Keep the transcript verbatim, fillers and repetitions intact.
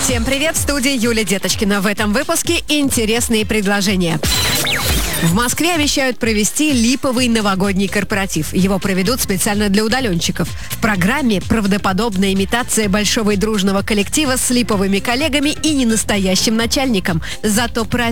Всем привет, в студии Юлия Деточкина. В этом выпуске интересные предложения. В Москве обещают провести липовый новогодний корпоратив. Его проведут специально для удаленщиков. В программе правдоподобная имитация большого и дружного коллектива с липовыми коллегами и ненастоящим начальником. Зато праздник